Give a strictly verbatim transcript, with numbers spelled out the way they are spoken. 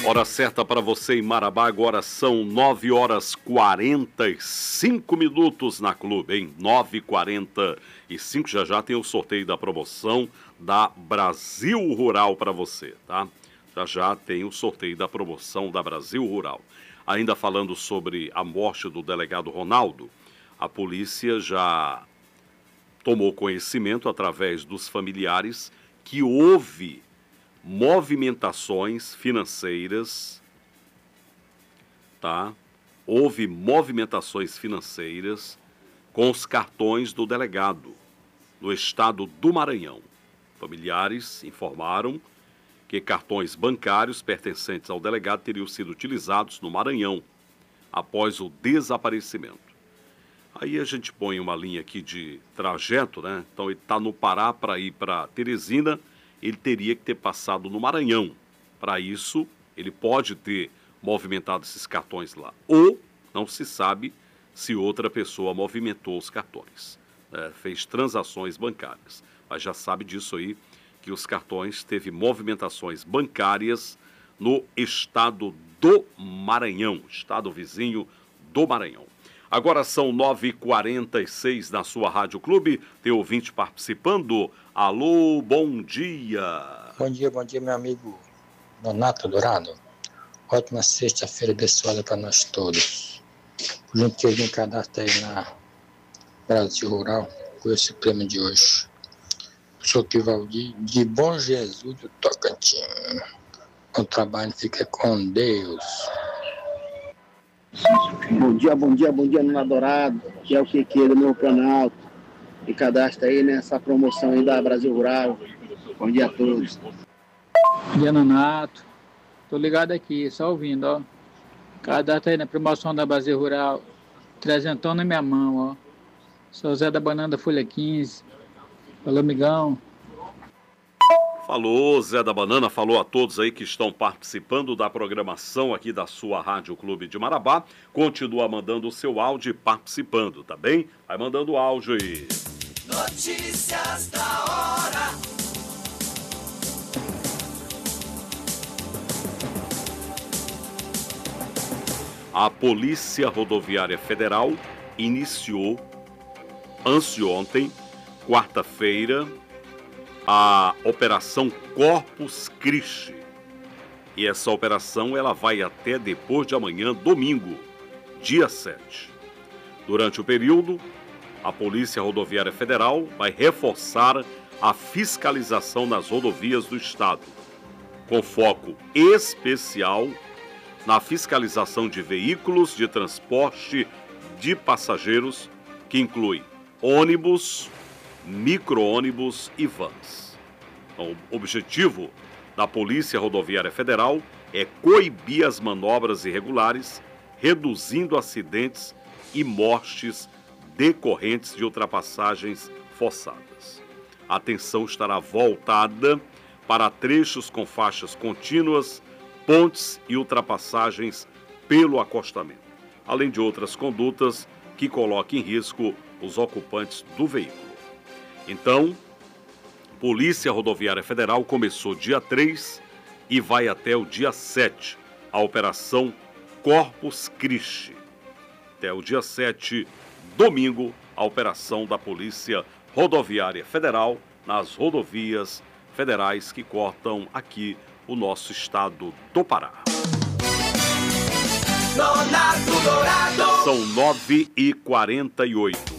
Hora certa para você em Marabá, agora são nove horas e quarenta e cinco minutos na Clube, hein? nove e quarenta e cinco, já já tem o sorteio da promoção da Brasil Rural para você, tá? Já já tem o sorteio da promoção da Brasil Rural. Ainda falando sobre a morte do delegado Ronaldo, a polícia já tomou conhecimento através dos familiares que houve movimentações financeiras, tá? Houve movimentações financeiras com os cartões do delegado no estado do Maranhão. Familiares informaram que cartões bancários pertencentes ao delegado teriam sido utilizados no Maranhão após o desaparecimento. Aí a gente põe uma linha aqui de trajeto, né? Então ele está no Pará para ir para Teresina, ele teria que ter passado no Maranhão. Para isso, ele pode ter movimentado esses cartões lá. Ou não se sabe se outra pessoa movimentou os cartões, né? Fez transações bancárias. Mas já sabe disso aí, que os cartões teve movimentações bancárias no estado do Maranhão, estado vizinho do Maranhão. Agora são nove e quarenta e seis na sua Rádio Clube, tem ouvinte participando. Alô, bom dia. Bom dia, bom dia, meu amigo Nonato Dourado. Ótima sexta-feira abençoada para nós todos. Junto que eu vim cadastro aí na Brasil Rural, com esse prêmio de hoje. Sou Valdir de Bom Jesus do Tocantins. O trabalho fica com Deus. Bom dia, bom dia, bom dia, Nonato Dourado, que é o que do meu canal. E cadastra aí nessa promoção aí da Brasil Rural. Bom dia a todos. Bom dia, Nonato. Tô ligado aqui, só ouvindo, ó. Cadastra aí na promoção da Brasil Rural. Trezentão na minha mão, ó. Sou Zé da Banana, folha quinze. Falou, amigão. Falou, Zé da Banana, falou a todos aí que estão participando da programação aqui da sua Rádio Clube de Marabá. Continua mandando o seu áudio e participando, tá bem? Vai mandando áudio aí. Notícias da hora. A Polícia Rodoviária Federal iniciou anteontem, quarta-feira, a Operação Corpus Christi. E essa operação ela vai até depois de amanhã, domingo, dia sete. Durante o período, a Polícia Rodoviária Federal vai reforçar a fiscalização nas rodovias do estado, com foco especial na fiscalização de veículos de transporte de passageiros, que inclui ônibus, micro-ônibus e vans. Então, o objetivo da Polícia Rodoviária Federal é coibir as manobras irregulares, reduzindo acidentes e mortes decorrentes de ultrapassagens forçadas. A atenção estará voltada para trechos com faixas contínuas, pontes e ultrapassagens pelo acostamento, além de outras condutas que coloquem em risco os ocupantes do veículo. Então, Polícia Rodoviária Federal começou dia três e vai até o dia sete, a Operação Corpus Christi. Até o dia sete, domingo, a operação da Polícia Rodoviária Federal nas rodovias federais que cortam aqui o nosso estado do Pará. Nonato Dourado. São nove e quarenta e oito.